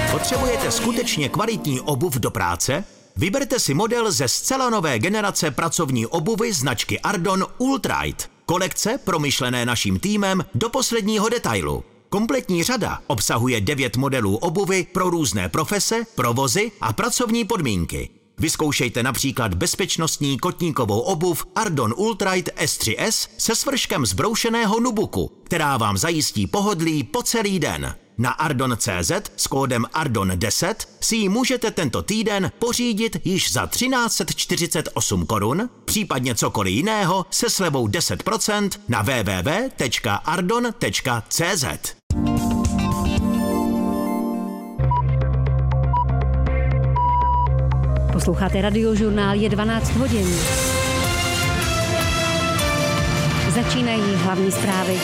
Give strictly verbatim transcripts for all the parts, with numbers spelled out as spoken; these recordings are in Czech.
Potřebujete skutečně kvalitní obuv do práce? Vyberte si model ze zcela nové generace pracovní obuvy značky Ardon Ultrite. Kolekce promyšlené naším týmem do posledního detailu. Kompletní řada obsahuje devět modelů obuvy pro různé profese, provozy a pracovní podmínky. Vyzkoušejte například bezpečnostní kotníkovou obuv Ardon Ultrite S tři S se svrškem zbroušeného nubuku, která vám zajistí pohodlí po celý den. Na ardon tečka cé zet s kódem ardon deset si ji můžete tento týden pořídit již za třináct set čtyřicet osm korun, případně cokoliv jiného se slevou deset procent na w w w tečka ardon tečka cé zet. Posloucháte Radiožurnál, je dvanáct hodin. Začínají hlavní zprávy.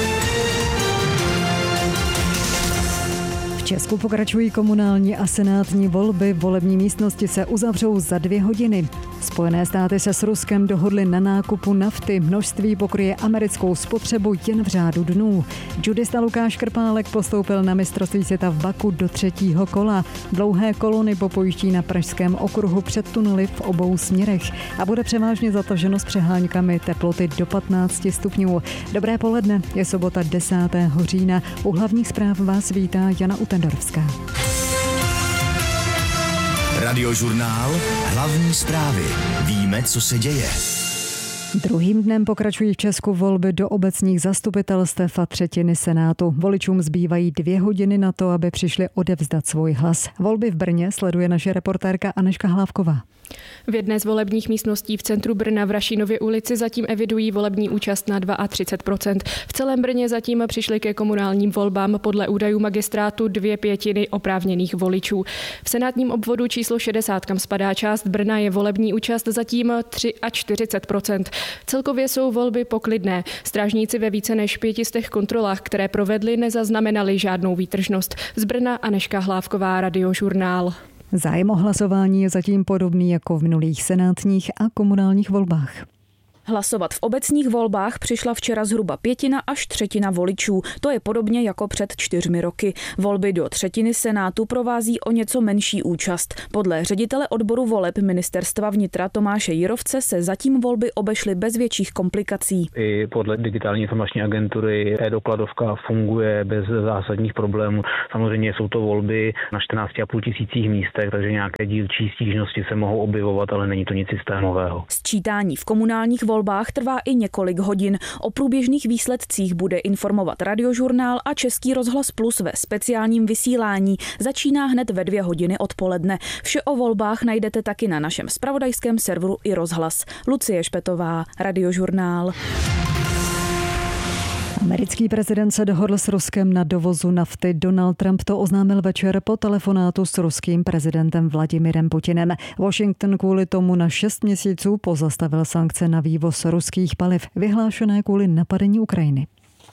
V Česku pokračují komunální a senátní volby. Volební místnosti se uzavřou za dvě hodiny. Spojené státy se s Ruskem dohodly na nákupu nafty. Množství pokryje americkou spotřebu jen v řádu dnů. Judista Lukáš Krpálek postoupil na mistrovství světa v Baku do třetího kola. Dlouhé kolony popojíždí na pražském okruhu před tunely v obou směrech a bude převážně zataženo s přeháňkami, teploty do patnáct stupňů. Dobré poledne, je sobota desátého října. U hlavních zpráv vás vítá Jana Utendorovská. Radiožurnál, hlavní zprávy. Víme, co se děje. Druhým dnem pokračují v Česku volby do obecních zastupitelstev a třetiny senátu. Voličům zbývají dvě hodiny na to, aby přišli odevzdat svůj hlas. Volby v Brně sleduje naše reportérka Anežka Hlávková. V jedné z volebních místností v centru Brna v Rašinově ulici zatím evidují volební účast na třicet dva procent. V celém Brně zatím přišly ke komunálním volbám podle údajů magistrátu dvě pětiny oprávněných voličů. V senátním obvodu číslo šedesát, kam spadá část Brna, je volební účast zatím čtyřicet tři procent. Celkově jsou volby poklidné. Strážníci ve více než pětistech kontrolách, které provedli, nezaznamenali žádnou výtržnost. Z Brna Anežka Hlávková, Radiožurnál. Zájem o hlasování je zatím podobný jako v minulých senátních a komunálních volbách. Hlasovat v obecních volbách přišla včera zhruba pětina až třetina voličů. To je podobně jako před čtyřmi roky. Volby do třetiny senátu provází o něco menší účast. Podle ředitele odboru voleb ministerstva vnitra Tomáše Jirovce se zatím volby obešly bez větších komplikací. I podle digitální informační agentury e-dokladovka funguje bez zásadních problémů. Samozřejmě jsou to volby na čtrnáct a půl tisících místech, takže nějaké dílčí stížnosti se mohou objevovat, ale není to nic systémového. Sčítání v komunálních volbách trvá i několik hodin. O průběžných výsledcích bude informovat Radiožurnál a Český rozhlas Plus ve speciálním vysílání. Začíná hned ve dvě hodiny odpoledne. Vše o volbách najdete taky na našem zpravodajském serveru i rozhlas. Lucie Špetová, Radiožurnál. Americký prezident se dohodl s Ruskem na dovozu nafty. Donald Trump to oznámil večer po telefonátu s ruským prezidentem Vladimirem Putinem. Washington kvůli tomu na šest měsíců pozastavil sankce na vývoz ruských paliv, vyhlášené kvůli napadení Ukrajiny.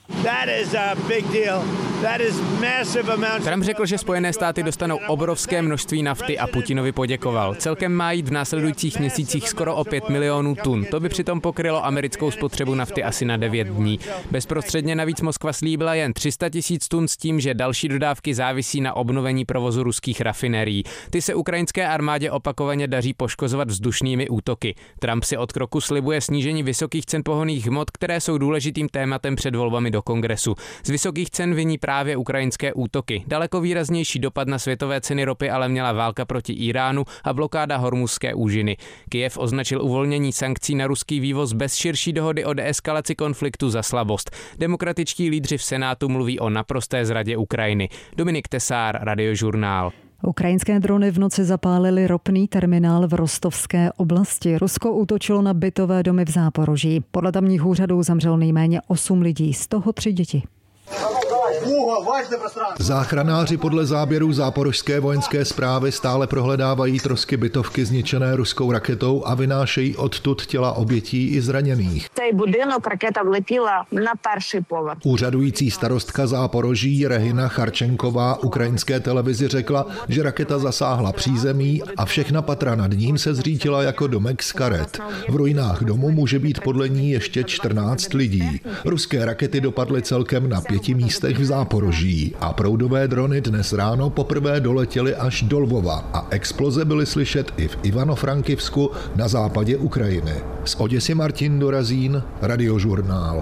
Trump řekl, že Spojené státy dostanou obrovské množství nafty a Putinovi poděkoval. Celkem má jít v následujících měsících skoro o pět milionů tun. To by přitom pokrylo americkou spotřebu nafty asi na devět dní. Bezprostředně navíc Moskva slíbila jen tři sta tisíc tun s tím, že další dodávky závisí na obnovení provozu ruských rafinerií. Ty se ukrajinské armádě opakovaně daří poškozovat vzdušnými útoky. Trump si od kroku slibuje snížení vysokých cen pohonných hmot, které jsou důležitým tématem před volbami do kongresu. Z vysokých cen viní právě ukrajinské útoky. Daleko výraznější dopad na světové ceny ropy ale měla válka proti Iránu a blokáda Hormuzské úžiny. Kyjev označil uvolnění sankcí na ruský vývoz bez širší dohody o deeskalaci konfliktu za slabost. Demokratičtí lídři v Senátu mluví o naprosté zradě Ukrajiny. Dominik Tesár, Radiožurnál. Ukrajinské drony v noci zapálily ropný terminál v Rostovské oblasti. Rusko útočilo na bytové domy v Záporoží. Podle tamních úřadů zemřelo nejméně osm lidí, z toho tři děti. Záchranáři podle záběrů záporožské vojenské správy stále prohledávají trosky bytovky zničené ruskou raketou a vynášejí odtud těla obětí i zraněných. Цей будинок ракета влетіла на перший поверх. Úřadující starostka Záporoží Regina Charčenková ukrajinské televizi řekla, že raketa zasáhla přízemí a všechna patra nad ním se zřítila jako domek z karet. V ruinách domu může být podle ní ještě čtrnáct lidí. Ruské rakety dopadly celkem na pěti místech v Záporoží. Záporoží a proudové drony dnes ráno poprvé doletěly až do Lvova a exploze byly slyšet i v Ivano-Frankivsku na západě Ukrajiny. Z Oděsy Martin Dorazín, Radiožurnál.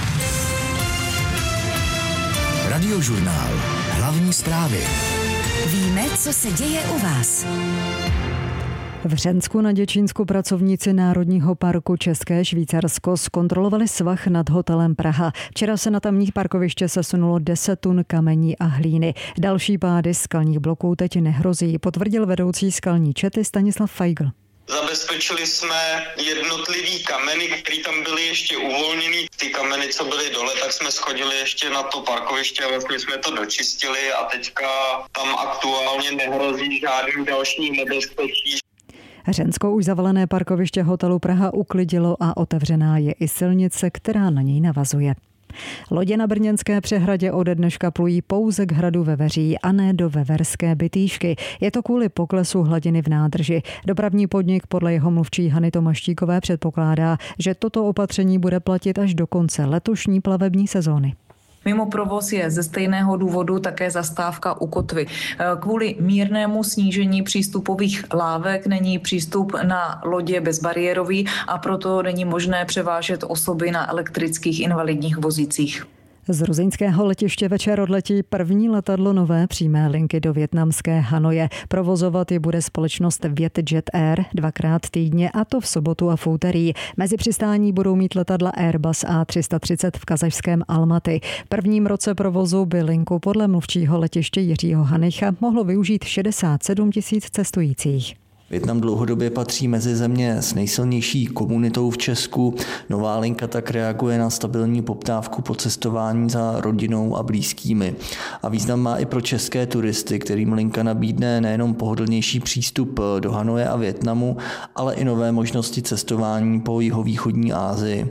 Radiožurnál. Hlavní zprávy. Víme, co se děje u vás. V Hřensku na Děčínsku pracovníci Národního parku České Švýcarsko zkontrolovali svah nad hotelem Praha. Včera se na tamních parkoviště sesunulo deset tun kamení a hlíny. Další pády skalních bloků teď nehrozí, potvrdil vedoucí skalní čety Stanislav Feigl. Zabezpečili jsme jednotlivý kameny, které tam byly ještě uvolněný. Ty kameny, co byly dole, tak jsme schodili ještě na to parkoviště a vlastně jsme to dočistili a teďka tam aktuálně nehrozí žádný další nebezpečí. Hřensko už zavalené parkoviště hotelu Praha uklidilo a otevřená je i silnice, která na něj navazuje. Lodě na brněnské přehradě ode dneška plují pouze k hradu Veveří a ne do Veverské Bytýšky. Je to kvůli poklesu hladiny v nádrži. Dopravní podnik podle jeho mluvčí Hany Tomaštíkové předpokládá, že toto opatření bude platit až do konce letošní plavební sezóny. Mimo provoz je ze stejného důvodu také zastávka u kotvy. Kvůli mírnému snížení přístupových lávek není přístup na lodě bezbariérový a proto není možné převážet osoby na elektrických invalidních vozících. Z ruzyňského letiště večer odletí první letadlo nové přímé linky do vietnamské Hanoje. Provozovat ji bude společnost Vietjet Air dvakrát týdně, a to v sobotu a v úterý. Mezi přistání budou mít letadla Airbus A tři sta třicet v kazašském Almaty. V prvním roce provozu by linku podle mluvčího letiště Jiřího Hanycha mohlo využít šedesát sedm tisíc cestujících. Vietnam dlouhodobě patří mezi země s nejsilnější komunitou v Česku. Nová linka tak reaguje na stabilní poptávku po cestování za rodinou a blízkými. A význam má i pro české turisty, kterým linka nabídne nejenom pohodlnější přístup do Hanoje a Vietnamu, ale i nové možnosti cestování po jihovýchodní Asii.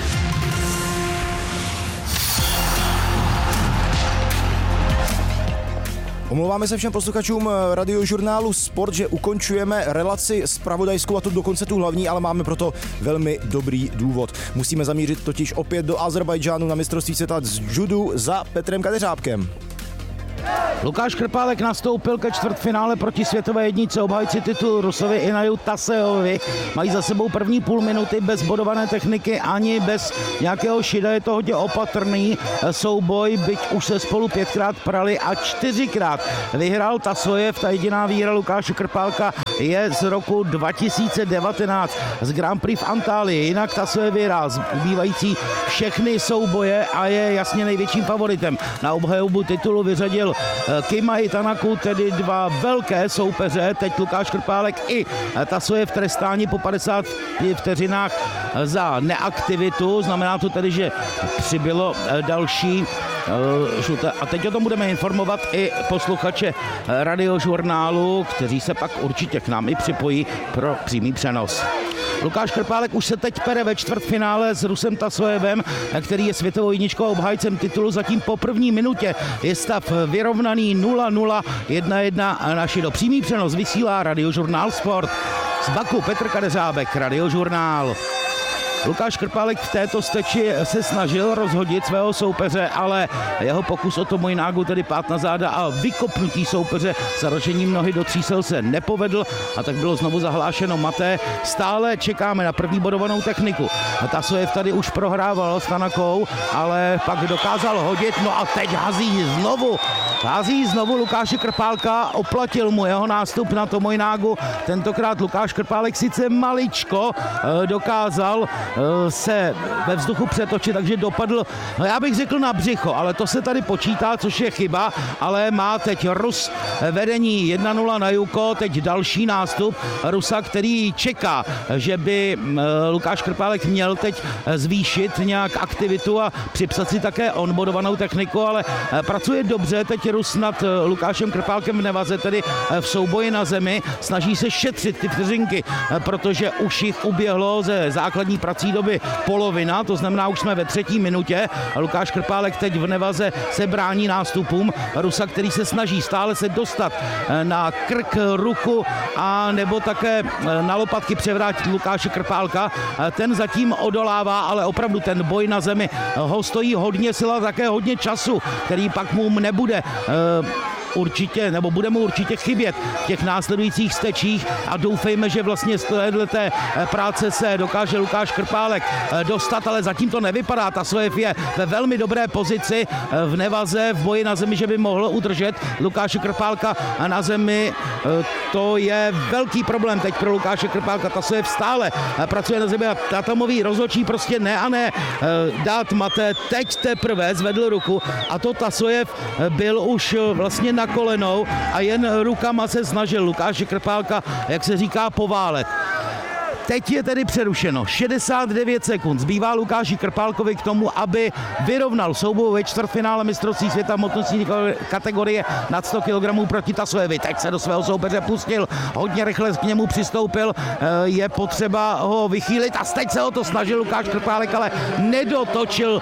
Omlouváme se všem posluchačům Radiožurnálu Sport, že ukončujeme relaci zpravodajskou a tu dokonce tu hlavní, ale máme proto velmi dobrý důvod. Musíme zamířit totiž opět do Azerbajdžánu na mistrovství světa z judu za Petrem Kadeřábkem. Lukáš Krpálek nastoupil ke čtvrtfinále proti světové jednice obhájci titulu Rusovi Inaju Tasejovi. Mají za sebou první půl minuty bez bodované techniky ani bez nějakého šida. Je to hodně opatrný souboj, byť už se spolu pětkrát prali a čtyřikrát vyhrál Tasojev. Ta jediná výhra Lukáše Krpálka je z roku dva tisíce devatenáct z Grand Prix v Antálii. Jinak Tasojev vyhrál zbývající všechny souboje a je jasně největším favoritem. Na obhajobu titulu vyřadil Kima i Tanaku, tedy dva velké soupeře. Teď Lukáš Krpálek i Tasojev trestáni po padesáti vteřinách za neaktivitu. Znamená to tedy, že přibylo další žluté. A teď o tom budeme informovat i posluchače Radiožurnálu, kteří se pak určitě k nám i připojí pro přímý přenos. Lukáš Krpálek už se teď pere ve čtvrtfinále s Rusem Tasojevem, který je světovou jedničkou a obhájcem titulu. Zatím po první minutě je stav vyrovnaný nula nula, jedna jedna. Naši do přímý přenos vysílá Radiožurnál Sport. Z Baku Petr Kadeřábek, Radiožurnál. Lukáš Krpálek v této steči se snažil rozhodit svého soupeře, ale jeho pokus o Tomojnágu, tedy pát na záda a vykopnutí soupeře zarožením nohy do třísel se nepovedl a tak bylo znovu zahlášeno maté. Stále čekáme na první bodovanou techniku. Tasojev tady už prohrával s Tanakou, ale pak dokázal hodit, no a teď hází znovu. Hází znovu Lukáše Krpálka, oplatil mu jeho nástup na Tomojnágu. Tentokrát Lukáš Krpálek sice maličko dokázal se ve vzduchu přetočit, takže dopadl, no já bych řekl na břicho, ale to se tady počítá, což je chyba, ale má teď Rus vedení jedna nula na Juko, teď další nástup Rusa, který čeká, že by Lukáš Krpálek měl teď zvýšit nějak aktivitu a připsat si také onboardovanou techniku, ale pracuje dobře teď ještě Rus nad Lukášem Krpálkem v nevaze, tedy v souboji na zemi. Snaží se šetřit ty vteřinky, protože už jich uběhlo ze základní prací doby polovina, to znamená, už jsme ve třetí minutě. Lukáš Krpálek teď v nevaze se brání nástupům Rusa, který se snaží stále se dostat na krk, ruku a nebo také na lopatky převrátit Lukáše Krpálka. Ten zatím odolává, ale opravdu ten boj na zemi ho stojí hodně sil a také hodně času, který pak mu nebude určitě, nebo bude mu určitě chybět v těch následujících stečích a doufejme, že vlastně z té práce se dokáže Lukáš Krpálek dostat, ale zatím to nevypadá. Tasojev je ve velmi dobré pozici v nevaze, v boji na zemi, že by mohl udržet Lukáše Krpálka na zemi. To je velký problém teď pro Lukáše Krpálka. Tasojev stále pracuje na zemi a Tatamový rozhodčí prostě ne a ne dát mate. Teď teprve zvedl ruku a to Tasojev byl už vlastně na kolenou a jen rukama se snažil Lukáše Krpálka, jak se říká, poválet. Teď je tedy přerušeno. šedesát devět sekund zbývá Lukáši Krpálkovi k tomu, aby vyrovnal souboj ve čtvrtfinále mistrovství světa v motocyklistické kategorie nad sto kilogramů proti Tasojevi. Teď se do svého soupeře pustil, hodně rychle k němu přistoupil, je potřeba ho vychýlit a teď se o to snažil Lukáš Krpálek, ale nedotočil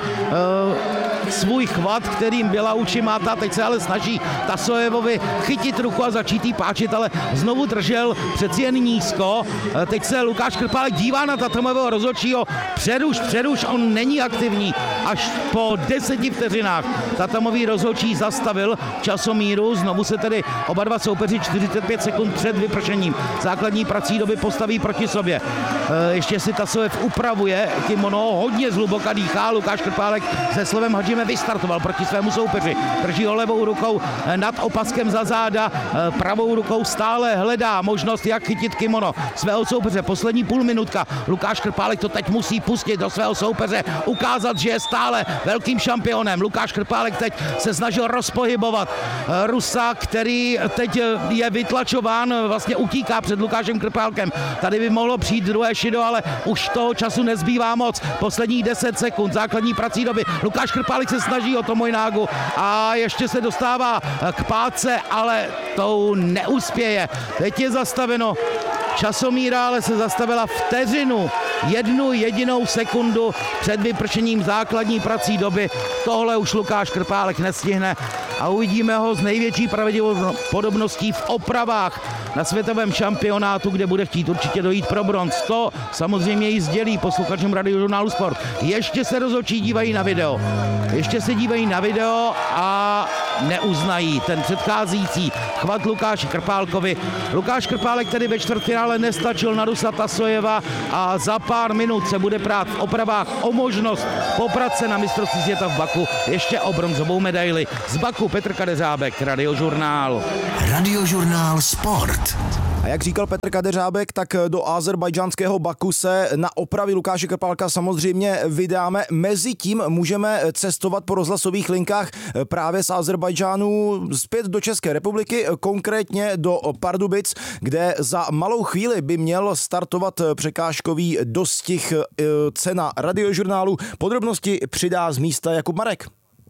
uh, svůj chvat, kterým byla učimáta. Teď se ale snaží Tasojevovi chytit ruku a začít jí páčit, ale znovu držel přeci jen nízko. Teď se Lukáš Krpálek dívá na Tatamového rozhodčího. Předuš, předuš, on není aktivní. Až po deseti vteřinách Tatamový rozhodčí zastavil časomíru. Znovu se tedy oba dva soupeři čtyřicet pět sekund před vypršením základní prací doby postaví proti sobě. Ještě si Tasojev upravuje kimono, hodně zhluboka dýchá. Lukáš Krpálek se slovem Hadžime vystartoval proti svému soupeři. Drží ho levou rukou nad opaskem za záda, pravou rukou stále hledá možnost, jak chytit kimono svého soupeře. Poslední půl minutka. Lukáš Krpálek to teď musí pustit do svého soupeře, ukázat, že je stále velkým šampionem. Lukáš Krpálek teď se snažil rozpohybovat Rusa, který teď je vytlačován, vlastně utíká před Lukášem Krpálkem. Tady by mohlo přijít druhé šido, ale už toho času nezbývá moc. Posledních deset sekund základní prací doby. Lukáš Krpálek se snaží o to Mojnágu a ještě se dostává k pátce, ale to neuspěje. Teď je zastaveno. Časomíra ale se zastavila vteřinu, jednu jedinou sekundu před vypršením základní prací doby. Tohle už Lukáš Krpálek nestihne a uvidíme ho s největší pravděpodobností v opravách na světovém šampionátu, kde bude chtít určitě dojít pro bronz. To samozřejmě jí sdělí posluchačům Radiožurnálu Sport. Ještě se rozhodčí dívají na video. Ještě se dívají na video a neuznají ten předcházející chvat Lukáši Krpálkovi. Lukáš Krpálek tedy ve čtvrtfinále nestačil na Rusa Tasojeva a za pár minut se bude prát v opravách o možnost poprat se na mistrovství světa v Baku ještě o bronzovou medaili. Z Baku Petr Kadeřábek, Radiožurnál. Radiožurnál Sport. A jak říkal Petr Kadeřábek, tak do azerbajdžánského Baku se na opravy Lukáše Krpálka samozřejmě vydáme. Mezitím můžeme cestovat po rozhlasových linkách právě z Azerbajdžánu zpět do České republiky, konkrétně do Pardubic, kde za malou chvíli by měl startovat překážkový dostih. Cena Radiožurnálu. Podrobnosti přidá z místa Jakub Marek.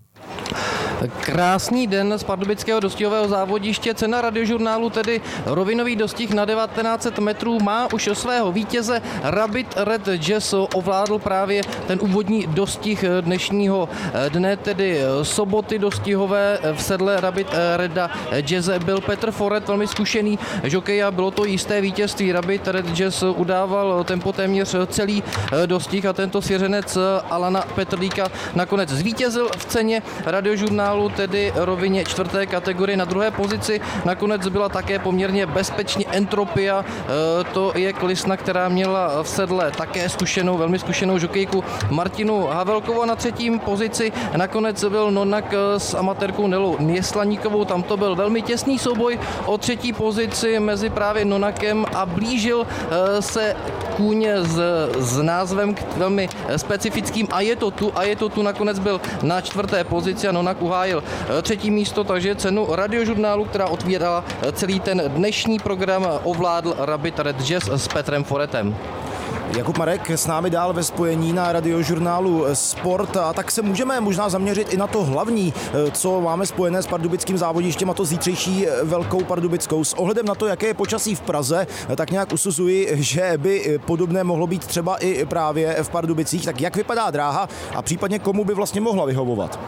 Krásný den z pardubického dostihového závodiště. Cena Radiožurnálu, tedy rovinový dostih na devatenáct set metrů, má už svého vítěze. Rabbit Red Jazz ovládl právě ten úvodní dostih dnešního dne, tedy soboty dostihové. V sedle Rabbit Reda Jazz byl Petr Foret, velmi zkušený žokej, a bylo to jisté vítězství. Rabbit Red Jazz udával tempo téměř celý dostih a tento svěřenec Alana Petrlíka nakonec zvítězil v ceně Radiožurnálu, tedy rovině čtvrté kategorie. Na druhé pozici nakonec byla také poměrně bezpečně Entropia, to je klisna, která měla v sedle také zkušenou, velmi zkušenou žokejku Martinu Havelkovou. Na třetím pozici nakonec byl Nonak s amatérkou Nelou Měslaníkovou. Tam to byl velmi těsný souboj o třetí pozici mezi právě Nonakem a blížil se kůň s, s názvem velmi specifickým a je to tu a je to tu nakonec byl na čtvrté pozici a Nonak uhájil třetí místo, takže cenu Radiožurnálu, která otvírala celý ten dnešní program, ovládl Rabbit Red Jazz s Petrem Foretem. Jakub Marek s námi dál ve spojení na Radiožurnálu Sport, a tak se můžeme možná zaměřit i na to hlavní, co máme spojené s pardubickým závodištěm, a to zítřejší Velkou Pardubickou. S ohledem na to, jaké je počasí v Praze, tak nějak usuzuji, že by podobné mohlo být třeba i právě v Pardubicích. Tak jak vypadá dráha a případně komu by vlastně mohla vyhovovat?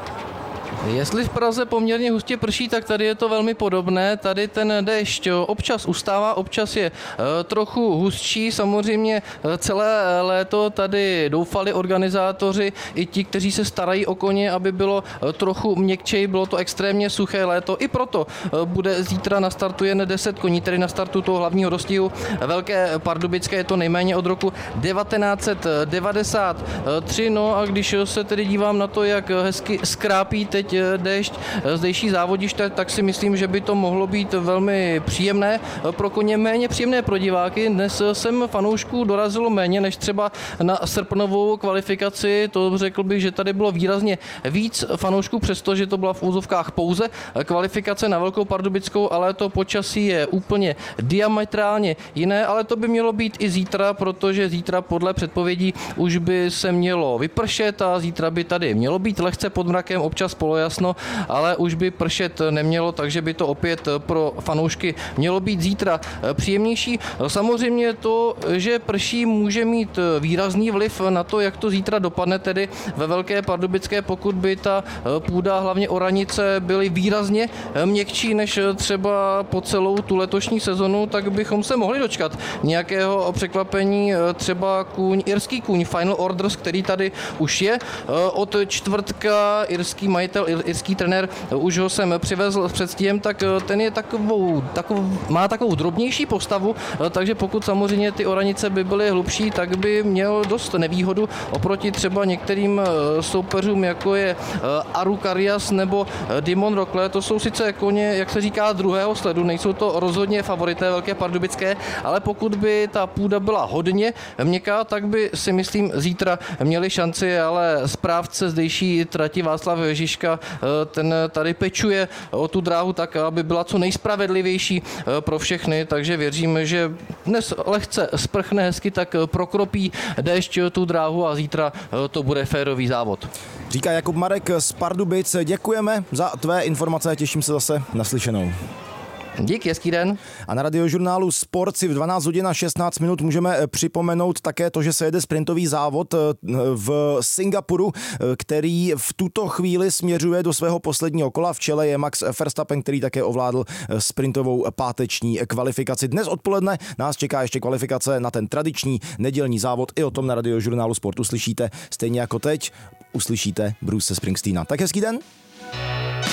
Jestli v Praze poměrně hustě prší, tak tady je to velmi podobné. Tady ten déšť občas ustává, občas je trochu hustší. Samozřejmě celé léto tady doufali organizátoři i ti, kteří se starají o koně, aby bylo trochu měkčej. Bylo to extrémně suché léto. I proto bude zítra nastartuje jen deset koní, tedy na startu toho hlavního dostihu Velké Pardubické. Je to nejméně od roku devatenáct set devadesát tři. No a když se tedy dívám na to, jak hezky skrápí teď déšť zdejší závodiště, tak si myslím, že by to mohlo být velmi příjemné pro koně, méně příjemné pro diváky. Dnes jsem fanoušků dorazilo méně než třeba na srpnovou kvalifikaci. To řekl bych, že tady bylo výrazně víc fanoušků, přestože to byla v úzovkách pouze kvalifikace na Velkou Pardubickou, ale to počasí je úplně diametrálně jiné, ale to by mělo být i zítra, protože zítra podle předpovědí už by se mělo vypršet a zítra by tady mělo být lehce pod mrakem, občas polojasno, ale už by pršet nemělo, takže by to opět pro fanoušky mělo být zítra příjemnější. Samozřejmě to, že prší, může mít výrazný vliv na to, jak to zítra dopadne, tedy ve Velké Pardubické, pokud by ta půda, hlavně oranice, byly výrazně měkčí než třeba po celou tu letošní sezonu, tak bychom se mohli dočkat nějakého překvapení, třeba kůň, irský kůň Final Orders, který tady už je od čtvrtka, irský majitel, irský trenér, už ho jsem přivezl s předstihem, tak ten je takovou, takovou, má takovou drobnější postavu, takže pokud samozřejmě ty oranice by byly hlubší, tak by měl dost nevýhodu oproti třeba některým soupeřům, jako je Arukarias nebo Dimon Rokle. To jsou sice koně, jak se říká, druhého sledu, nejsou to rozhodně favorité Velké Pardubické, ale pokud by ta půda byla hodně měkká, tak by si myslím zítra měli šanci, ale správce zdejší trati Václav Žižka, ten tady pečuje o tu dráhu tak, aby byla co nejspravedlivější pro všechny, takže věřím, že dnes lehce sprchne hezky, tak prokropí déšť tu dráhu a zítra to bude férový závod. Říká Jakub Marek z Pardubic. Děkujeme za tvé informace a těším se zase na slyšenou. Díky, hezký den. A na Radiožurnálu Sport si v dvanáct hodin a šestnáct minut můžeme připomenout také to, že se jede sprintový závod v Singapuru, který v tuto chvíli směřuje do svého posledního kola. V čele je Max Verstappen, který také ovládl sprintovou páteční kvalifikaci. Dnes odpoledne nás čeká ještě kvalifikace na ten tradiční nedělní závod. I o tom na Radiožurnálu Sport uslyšíte, stejně jako teď uslyšíte Bruce Springsteena. Tak hezký den.